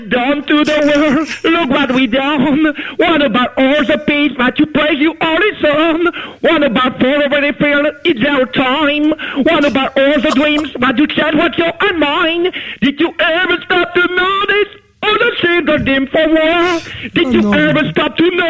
Done to the world, look what we done. What about all the peace that you praise you all is on? What about forever they feel it's our time? What about all the dreams that you said what's your and mine? Did you ever stop to notice all the shades are dim for war? Did you ever stop to notice?